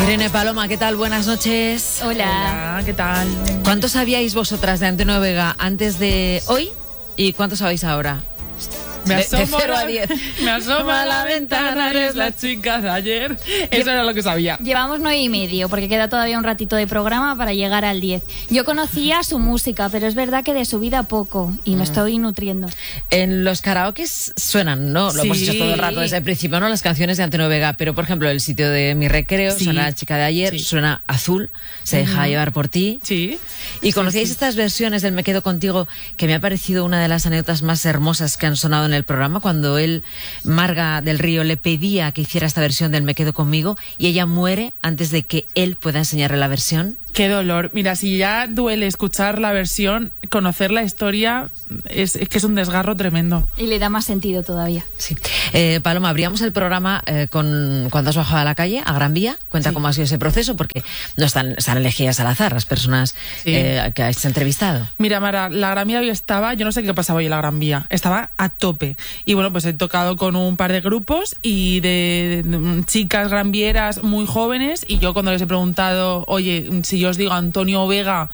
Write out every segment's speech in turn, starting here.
Irene Paloma, ¿qué tal? Buenas noches. Hola. Hola, ¿qué tal? ¿Cuánto sabíais vosotras de Antonio Vega antes de hoy y cuánto sabéis ahora? Me De asomo 0 a 10. Me asomo a la ventana, eres la chica de ayer. Eso era lo que sabía. Llevamos 9:30, porque queda todavía un ratito de programa para llegar al 10. Yo conocía su música, pero es verdad que de su vida poco, y me estoy nutriendo. En los karaokes suenan, ¿no? Lo hemos Sí. hecho todo el rato desde el principio, ¿no? Las canciones de Antonio Vega, pero por ejemplo, el sitio de mi recreo Sí. suena La chica de ayer, Sí. suena Azul, Se deja llevar por ti. Sí. ¿Y conocíais estas versiones del Me quedo contigo, que me ha parecido una de las anécdotas más hermosas que han sonado en el programa, cuando él, Marga del Río, le pedía que hiciera esta versión del Me quedo conmigo y ella muere antes de que él pueda enseñarle la versión? Qué dolor. Mira, si ya duele escuchar la versión, conocer la historia es que es un desgarro tremendo. Y le da más sentido todavía. Sí. Paloma, abríamos el programa con cuando has bajado a la calle, a Gran Vía. Cuenta Sí. cómo ha sido ese proceso, porque no están elegidas al azar las personas Sí. que has entrevistado. Mira, Mara, la Gran Vía hoy estaba, yo no sé qué pasaba hoy en la Gran Vía, estaba a tope. Y bueno, pues he tocado con un par de grupos y de chicas granvieras muy jóvenes, y yo cuando les he preguntado, oye, si yo os digo Antonio Vega,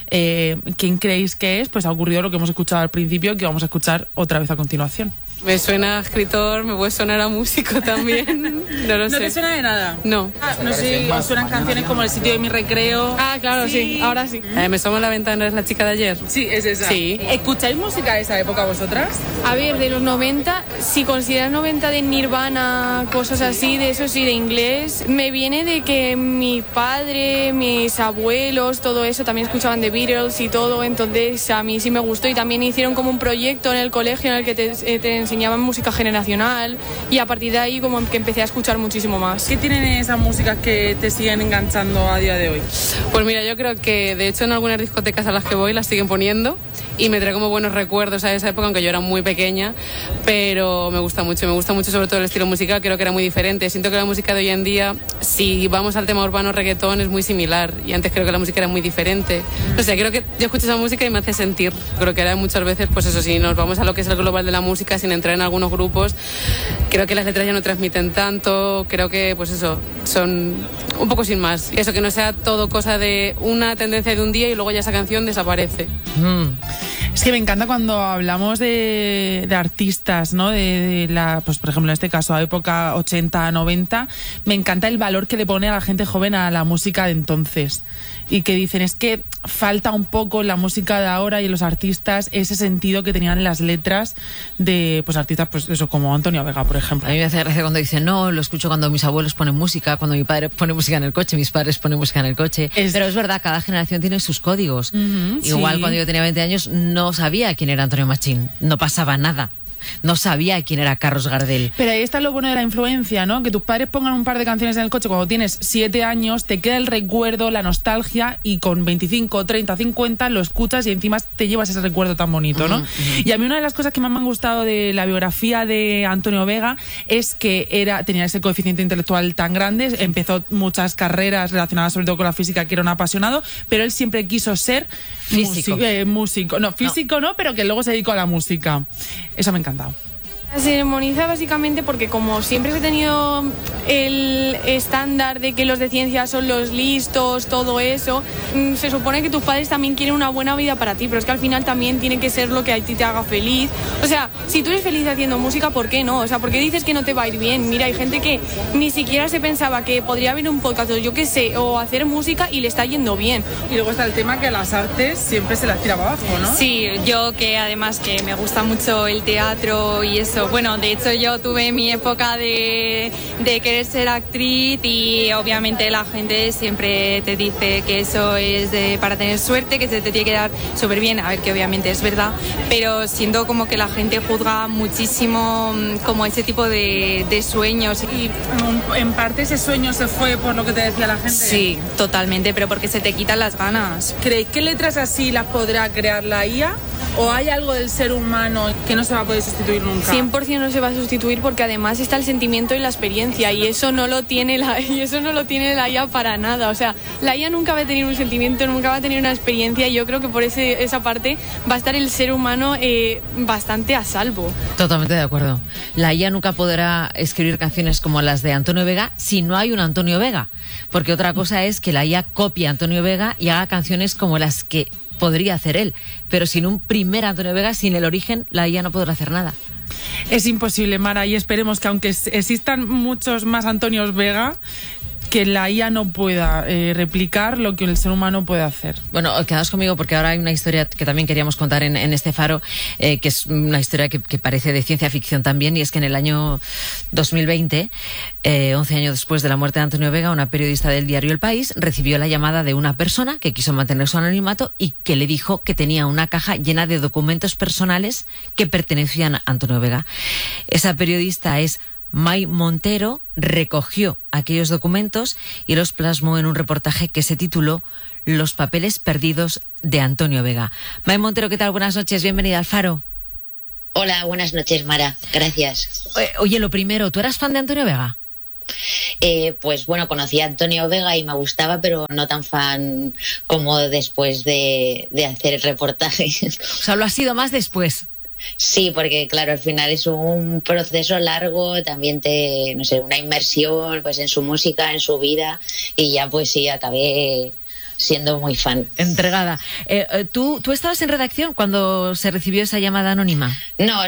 ¿quién creéis que es? Pues ha ocurrido lo que hemos escuchado al principio, que vamos a escuchar otra vez a continuación. Me suena a escritor, me puede sonar a músico también, no lo sé. ¿No te suena de nada? No. No sé, os suenan canciones como El sitio de mi recreo. Ah, claro, sí, ahora sí. Me asomo a la ventana, ¿eres la chica de ayer? Sí, es esa. Sí. ¿Escucháis música de esa época vosotras? A ver, de los 90, si consideras 90 de Nirvana, cosas así, de eso sí, de inglés, me viene de que mi padre, mis abuelos, todo eso, también escuchaban The Beatles y todo, entonces a mí sí me gustó, y también hicieron como un proyecto en el colegio en el que te enseñaban música generacional, y a partir de ahí como que empecé a escuchar muchísimo más. ¿Qué tienen esas músicas que te siguen enganchando a día de hoy? Pues mira, yo creo que de hecho en algunas discotecas a las que voy las siguen poniendo y me trae como buenos recuerdos a esa época, aunque yo era muy pequeña, pero me gusta mucho sobre todo el estilo musical, creo que era muy diferente. Siento que la música de hoy en día, si vamos al tema urbano reggaetón, es muy similar, y antes creo que la música era muy diferente. No sé, creo que yo escucho esa música y me hace sentir, creo que era muchas veces, pues eso, si nos vamos a lo que es el global de la música, sin entrar en algunos grupos, creo que las letras ya no transmiten tanto, creo que pues eso, son un poco sin más. Eso, que no sea todo cosa de una tendencia de un día y luego ya esa canción desaparece. Es que me encanta cuando hablamos de artistas, ¿no? De la, pues por ejemplo en este caso, a época 80, 90, me encanta el valor que le pone a la gente joven a la música de entonces. Y que dicen, es que falta un poco en la música de ahora y en los artistas ese sentido que tenían las letras de pues artistas, pues eso, como Antonio Vega, por ejemplo. A mí me hace gracia cuando dicen, no, lo escucho cuando mis abuelos ponen música, cuando mi padre pone música en el coche, mis padres ponen música en el coche. Pero es verdad, cada generación tiene sus códigos. Igual sí. cuando yo tenía 20 años no sabía quién era Antonio Machín, no pasaba nada. No sabía quién era Carlos Gardel. Pero ahí está lo bueno de la influencia, ¿no? Que tus padres pongan un par de canciones en el coche cuando tienes 7 años, te queda el recuerdo, la nostalgia, y con 25, 30, 50 lo escuchas y encima te llevas ese recuerdo tan bonito, ¿no? Y a mí una de las cosas que más me han gustado de la biografía de Antonio Vega es que tenía ese coeficiente intelectual tan grande, empezó muchas carreras relacionadas sobre todo con la física, que era un apasionado, pero él siempre quiso ser músico. No, físico no, pero que luego se dedicó a la música. Eso me encanta. Se demoniza básicamente porque como siempre he tenido el estándar de que los de ciencia son los listos, todo eso, se supone que tus padres también quieren una buena vida para ti, pero es que al final también tiene que ser lo que a ti te haga feliz. O sea, si tú eres feliz haciendo música, ¿por qué no? O sea, ¿por qué dices que no te va a ir bien? Mira, hay gente que ni siquiera se pensaba que podría haber un podcast o yo qué sé, o hacer música y le está yendo bien. Y luego está el tema que a las artes siempre se las tira para abajo, ¿no? Sí, yo que además que me gusta mucho el teatro y eso. Bueno, de hecho yo tuve mi época de querer ser actriz, y obviamente la gente siempre te dice que eso es para tener suerte, que se te tiene que dar súper bien. A ver, que obviamente es verdad, pero siento como que la gente juzga muchísimo como ese tipo de sueños. Y en parte ese sueño se fue por lo que te decía la gente. Sí, totalmente, pero porque se te quitan las ganas. ¿Creéis que letras así las podrá crear la IA? ¿O hay algo del ser humano que no se va a poder sustituir nunca? 100% no se va a sustituir, porque además está el sentimiento y la experiencia, y eso no lo tiene la IA para nada. O sea, la IA nunca va a tener un sentimiento, nunca va a tener una experiencia, y yo creo que por esa parte va a estar el ser humano bastante a salvo. Totalmente de acuerdo. La IA nunca podrá escribir canciones como las de Antonio Vega si no hay un Antonio Vega, porque otra cosa es que la IA copie a Antonio Vega y haga canciones como las que podría hacer él, pero sin un primer Antonio Vega, sin el origen, la IA no podrá hacer nada. Es imposible, Mara, y esperemos que aunque existan muchos más Antonios Vega, que la IA no pueda replicar lo que el ser humano puede hacer. Bueno, quedaos conmigo porque ahora hay una historia que también queríamos contar en este faro, que es una historia que parece de ciencia ficción también, y es que en el año 2020, 11 años después de la muerte de Antonio Vega, una periodista del diario El País recibió la llamada de una persona que quiso mantener su anonimato y que le dijo que tenía una caja llena de documentos personales que pertenecían a Antonio Vega. Esa periodista es May Montero, recogió aquellos documentos y los plasmó en un reportaje que se tituló Los papeles perdidos de Antonio Vega. May Montero, ¿qué tal? Buenas noches, bienvenida al Faro. Hola, buenas noches, Mara. Gracias. Oye, lo primero, ¿tú eras fan de Antonio Vega? Pues bueno, conocí a Antonio Vega y me gustaba, pero no tan fan como después de hacer el reportaje. O sea, lo has sido más después. Sí, porque claro, al final es un proceso largo, también una inmersión pues en su música, en su vida, y ya pues sí, acabé siendo muy fan. Entregada. ¿Tú estabas en redacción cuando se recibió esa llamada anónima? No,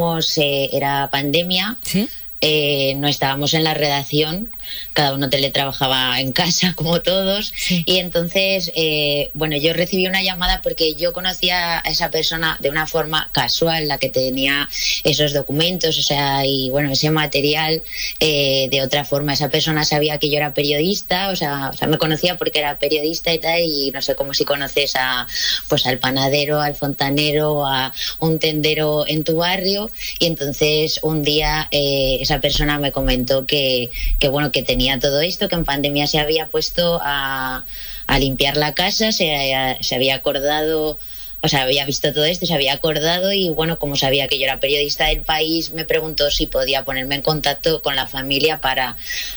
era pandemia. ¿Sí? No estábamos en la redacción, cada uno teletrabajaba en casa como todos, sí. Y entonces yo recibí una llamada porque yo conocía a esa persona de una forma casual, la que tenía esos documentos, o sea, y bueno, ese material de otra forma. Esa persona sabía que yo era periodista, o sea, me conocía porque era periodista y tal, y no sé, como si conoces al panadero, al fontanero, a un tendero en tu barrio, y entonces un día esa persona me comentó que tenía todo esto, que en pandemia se había puesto a limpiar la casa, se había acordado, o sea, había visto todo esto, se había acordado, y bueno, como sabía que yo era periodista del País, me preguntó si podía ponerme en contacto con la familia para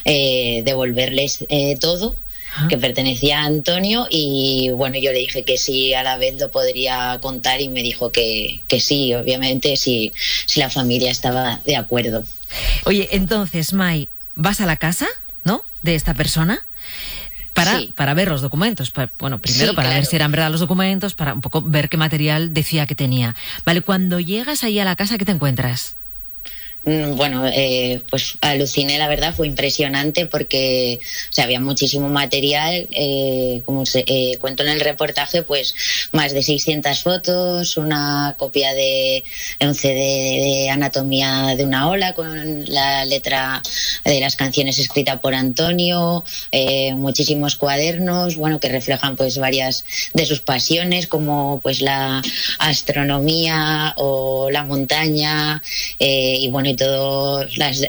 devolverles todo que pertenecía a Antonio, y bueno, yo le dije que sí, a la vez lo podría contar, y me dijo que sí, obviamente, si la familia estaba de acuerdo. Oye, entonces, May, vas a la casa, ¿no?, de esta persona para ver los documentos. Primero sí, para ver si eran verdad los documentos, para un poco ver qué material decía que tenía. Vale, cuando llegas ahí a la casa, ¿qué te encuentras? Bueno, pues aluciné, la verdad, fue impresionante porque había muchísimo material, como cuento en el reportaje, pues más de 600 fotos, una copia de un CD de anatomía de una ola con la letra de las canciones escrita por Antonio, muchísimos cuadernos, bueno, que reflejan pues varias de sus pasiones, como pues la astronomía o la montaña, y bueno, y todo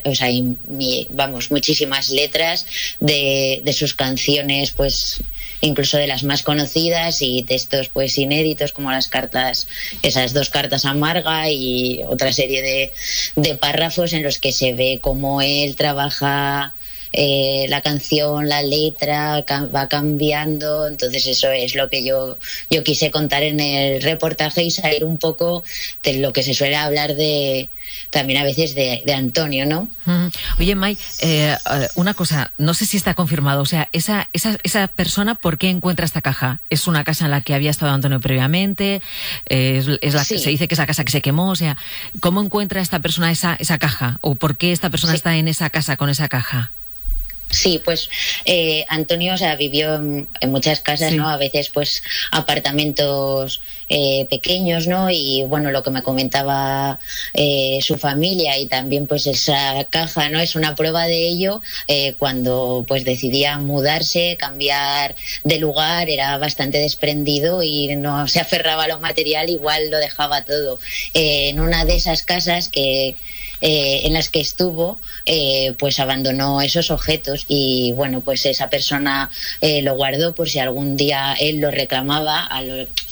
muchísimas letras de sus canciones, pues incluso de las más conocidas, y textos pues inéditos como esas 2 cartas a Marga, y otra serie de párrafos en los que se ve cómo él trabaja la canción, la letra va cambiando. Entonces eso es lo que yo quise contar en el reportaje, y salir un poco de lo que se suele hablar también a veces de Antonio, ¿no? Oye, May, una cosa, no sé si está confirmado, o sea, esa persona, ¿por qué encuentra esta caja? ¿Es una casa en la que había estado Antonio previamente? ¿Es la que se dice que es la casa que se quemó? O sea, ¿cómo encuentra esta persona esa caja? ¿O por qué esta persona está en esa casa con esa caja? Sí, pues Antonio, o sea, vivió en muchas casas, sí, ¿no? A veces pues apartamentos pequeños, ¿no? Y bueno, lo que me comentaba su familia, y también pues esa caja, ¿no?, es una prueba de ello. Cuando pues decidía mudarse, cambiar de lugar, era bastante desprendido y no se aferraba a lo material, igual lo dejaba todo. En una de esas casas en las que estuvo, pues abandonó esos objetos, y bueno, pues esa persona lo guardó por si algún día él lo reclamaba,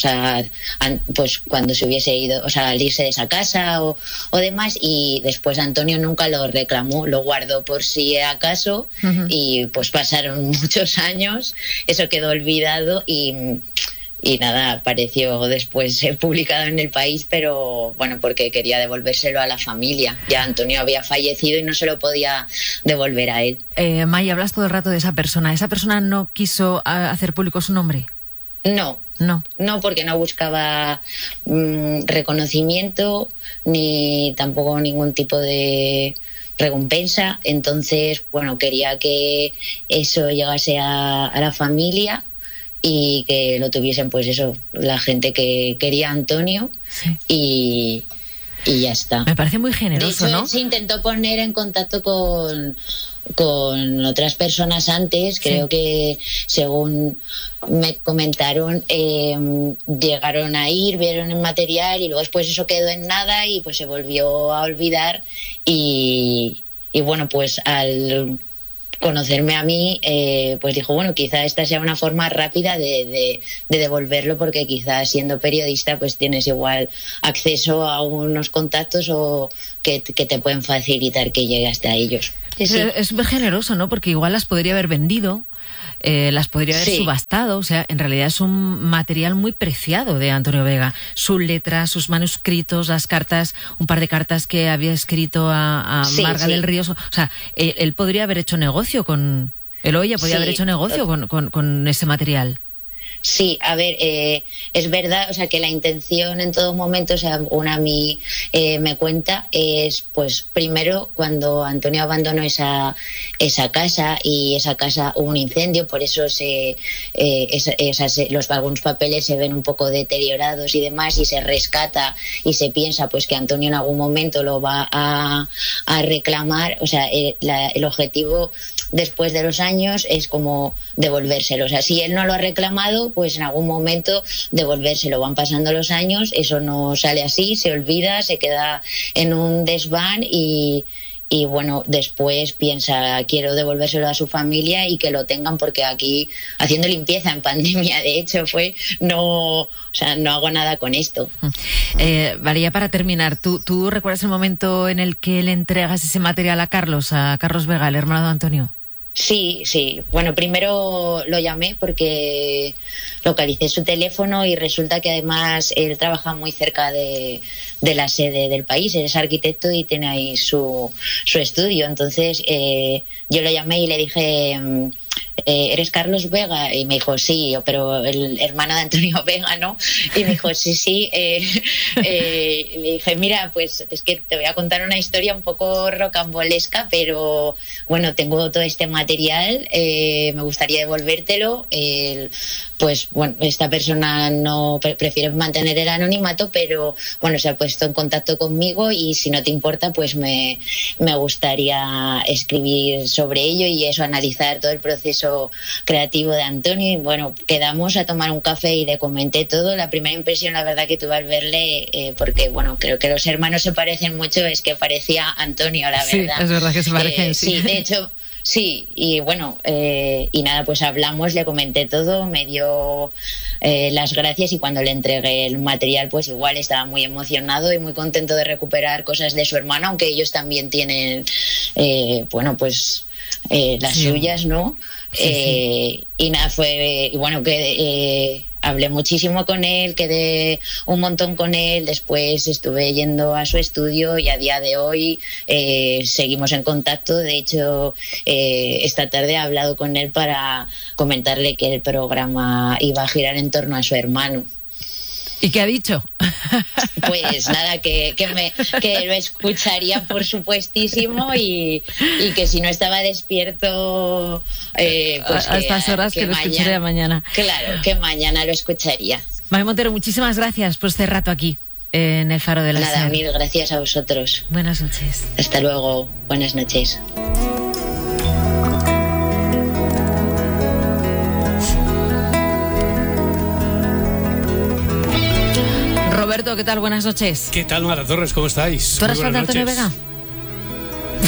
sea, pues cuando se hubiese ido, o sea, al irse de esa casa o demás, y después Antonio nunca lo reclamó, lo guardó por si acaso, y pues pasaron muchos años, eso quedó olvidado y nada, apareció después publicado en El País, pero bueno, porque quería devolvérselo a la familia. Ya Antonio había fallecido y no se lo podía devolver a él. Maya, hablas todo el rato de esa persona. ¿Esa persona no quiso hacer público su nombre? No, porque no buscaba reconocimiento ni tampoco ningún tipo de recompensa. Entonces, bueno, quería que eso llegase a la familia y que lo tuviesen, pues eso, la gente que quería a Antonio, y ya está. Me parece muy generoso, de hecho, ¿no? Se intentó poner en contacto con otras personas antes, creo que según me comentaron, llegaron a ir, vieron el material y luego después eso quedó en nada y pues se volvió a olvidar y bueno, pues al conocerme a mí, pues dijo, bueno, quizá esta sea una forma rápida de devolverlo, porque quizá siendo periodista pues tienes igual acceso a unos contactos o que te pueden facilitar que llegue hasta ellos. Sí. Es súper generoso, ¿no? Porque igual las podría haber vendido, las podría haber subastado. O sea, en realidad es un material muy preciado de Antonio Vega. Sus letras, sus manuscritos, las cartas, un par de cartas que había escrito a Marga del Río. O sea, él podría haber hecho negocio con... Eloya podría haber hecho negocio con ese material. Sí, a ver, es verdad, o sea, que la intención en todo momento, o sea, a mí me cuenta, es pues primero cuando Antonio abandonó esa casa, y esa casa hubo un incendio, por eso algunos papeles se ven un poco deteriorados y demás, y se rescata y se piensa pues que Antonio en algún momento lo va a reclamar. O sea, el objetivo después de los años es como devolvérselo. O sea, si él no lo ha reclamado, pues en algún momento devolvérselo. Van pasando los años, eso no sale así, se olvida, se queda en un desván y bueno, después piensa, quiero devolvérselo a su familia y que lo tengan, porque aquí haciendo limpieza en pandemia, de hecho, no hago nada con esto. Vale, ya para terminar, ¿tú recuerdas el momento en el que le entregas ese material a Carlos Vega, el hermano de Antonio? Sí. Bueno, primero lo llamé porque localicé su teléfono y resulta que además él trabaja muy cerca de la sede del País. Él es arquitecto y tiene ahí su estudio. Entonces yo lo llamé y le dije, ¿eres Carlos Vega? Y me dijo, sí, pero el hermano de Antonio Vega, ¿no? Y me dijo, sí. Le dije, mira, pues es que te voy a contar una historia un poco rocambolesca, pero bueno, tengo todo este material, me gustaría devolvértelo. Pues bueno, esta persona no prefiere mantener el anonimato, pero bueno, se ha puesto en contacto conmigo y si no te importa, pues me gustaría escribir sobre ello y eso, analizar todo el proceso creativo de Antonio. Y bueno, quedamos a tomar un café y le comenté todo. La primera impresión, la verdad, que tuve al verle, porque bueno, creo que los hermanos se parecen mucho, es que parecía Antonio, la verdad. Sí, es verdad que se parecen, sí, de hecho. Sí, y bueno, y nada, pues hablamos, le comenté todo, me dio las gracias, y cuando le entregué el material, pues igual estaba muy emocionado y muy contento de recuperar cosas de su hermano, aunque ellos también tienen, las suyas, ¿no? Sí. Y nada, y bueno, que hablé muchísimo con él, quedé un montón con él, después estuve yendo a su estudio y a día de hoy seguimos en contacto. De hecho, esta tarde he hablado con él para comentarle que el programa iba a girar en torno a su hermano. ¿Y qué ha dicho? Pues nada, que lo escucharía, por supuestísimo, y que si no estaba despierto, pues a estas horas que lo escucharía mañana. Claro, que mañana lo escucharía. Maya Montero, muchísimas gracias por este rato aquí en el Faro de la Nada, Ser. mil gracias a vosotros. Buenas noches. Hasta luego, buenas noches. Roberto, ¿qué tal? Buenas noches. ¿Qué tal, Mara Torres? ¿Cómo estáis? ¿Tú eres fan de Antonio Vega?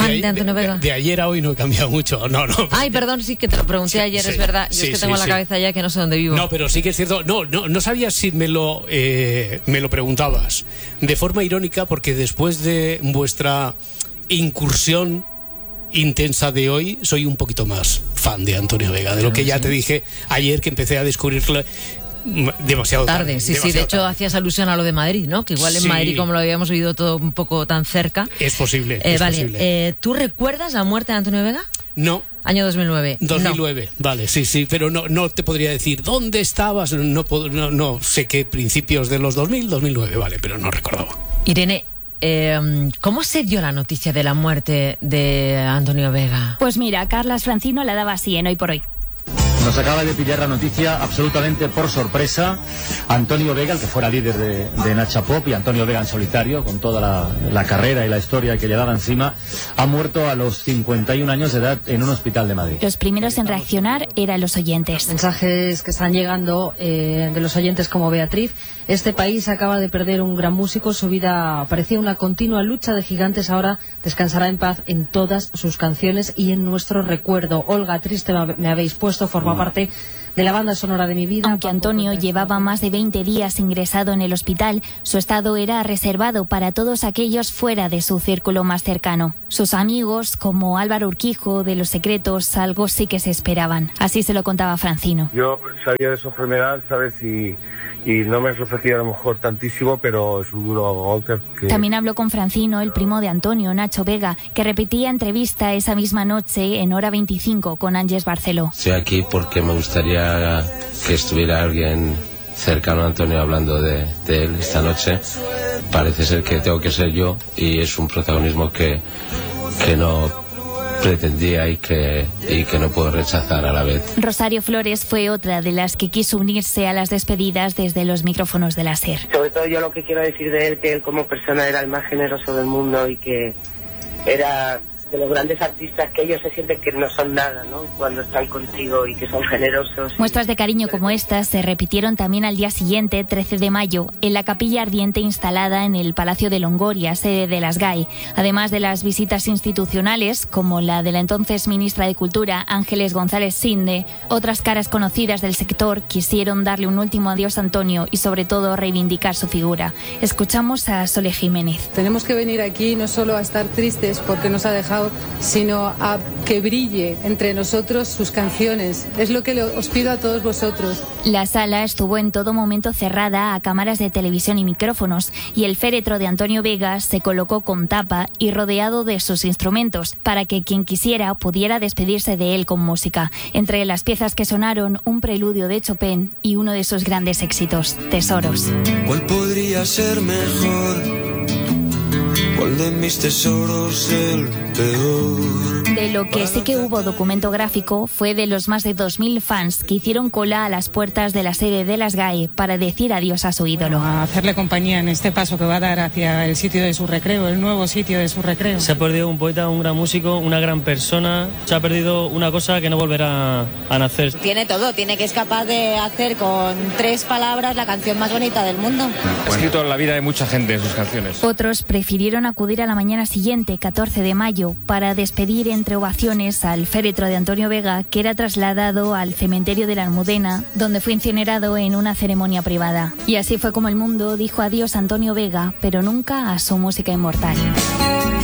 fan de Antonio Vega? De ayer a hoy no he cambiado mucho. No. Ay, perdón, sí que te lo pregunté ayer, es verdad. Yo es que tengo la cabeza ya que no sé dónde vivo. No, pero sí que es cierto. No sabía si me lo preguntabas de forma irónica, porque después de vuestra incursión intensa de hoy, soy un poquito más fan de Antonio Vega, de lo que ya te dije ayer, que empecé a descubrirlo demasiado tarde. Sí, de hecho hacías alusión a lo de Madrid, ¿no? Que igual en Madrid, como lo habíamos oído todo un poco tan cerca. Es posible. Vale, ¿tú recuerdas la muerte de Antonio Vega? No. Año 2009. 2009, no. Vale, sí, pero no te podría decir dónde estabas, no sé qué principios de los 2009, vale, pero no recordaba. Irene, ¿cómo se dio la noticia de la muerte de Antonio Vega? Pues mira, Carlas Francino la daba así en Hoy por Hoy. Nos acaba de pillar la noticia absolutamente por sorpresa. Antonio Vega, el que fuera líder de Nacha Pop, y Antonio Vega en solitario, con toda la carrera y la historia que llevaba encima, ha muerto a los 51 años de edad en un hospital de Madrid. Los primeros en reaccionar eran los oyentes. Mensajes que están llegando de los oyentes como Beatriz. Este país acaba de perder un gran músico. Su vida parecía una continua lucha de gigantes. Ahora descansará en paz en todas sus canciones y en nuestro recuerdo. Olga, triste me habéis puesto, forma parte de la banda sonora de mi vida. Aunque Antonio llevaba más de 20 días ingresado en el hospital, su estado era reservado para todos aquellos fuera de su círculo más cercano. Sus amigos, como Álvaro Urquijo de Los Secretos, algo sí que se esperaban. Así se lo contaba Francino. Yo sabía de su enfermedad, ¿sabes? Y no me has ofrecido a lo mejor tantísimo, pero es un duro golpe. También habló con Francino, el primo de Antonio, Nacho Vega, que repetía entrevista esa misma noche en Hora 25 con Ángeles Barceló. Estoy aquí porque me gustaría que estuviera alguien cercano a Antonio hablando de él esta noche. Parece ser que tengo que ser yo, y es un protagonismo que no pretendía y que no puedo rechazar a la vez. Rosario Flores fue otra de las que quiso unirse a las despedidas desde los micrófonos de la SER. Sobre todo yo lo que quiero decir de él, que él como persona era el más generoso del mundo y que era de los grandes artistas que ellos se sienten que no son nada, ¿no? Cuando están contigo y que son generosos. Muestras de cariño como estas se repitieron también al día siguiente, 13 de mayo, en la capilla ardiente instalada en el Palacio de Longoria, sede de las GAE. Además de las visitas institucionales, como la de la entonces ministra de Cultura, Ángeles González Sinde, otras caras conocidas del sector quisieron darle un último adiós a Antonio y sobre todo reivindicar su figura. Escuchamos a Sole Jiménez. Tenemos que venir aquí no solo a estar tristes porque nos ha dejado, sino a que brille entre nosotros sus canciones. Es lo que os pido a todos vosotros. La sala estuvo en todo momento cerrada a cámaras de televisión y micrófonos, y el féretro de Antonio Vega se colocó con tapa y rodeado de sus instrumentos, para que quien quisiera pudiera despedirse de él con música. Entre las piezas que sonaron, un preludio de Chopin y uno de sus grandes éxitos, Tesoros. ¿Cuál podría ser mejor? ¿Cuál de mis tesoros el peor? De lo que sí que hubo documento gráfico fue de los más de 2.000 fans que hicieron cola a las puertas de la sede de las GAE para decir adiós a su ídolo. A hacerle compañía en este paso que va a dar hacia el sitio de su recreo, el nuevo sitio de su recreo. Se ha perdido un poeta, un gran músico, una gran persona. Se ha perdido una cosa que no volverá a nacer. Tiene todo, tiene que es capaz de hacer con 3 palabras la canción más bonita del mundo. Ha escrito la vida de mucha gente en sus canciones. Otros prefirieron acudir a la mañana siguiente, 14 de mayo, para despedir entre ovaciones al féretro de Antonio Vega, que era trasladado al cementerio de la Almudena, donde fue incinerado en una ceremonia privada. Y así fue como el mundo dijo adiós a Antonio Vega, pero nunca a su música inmortal.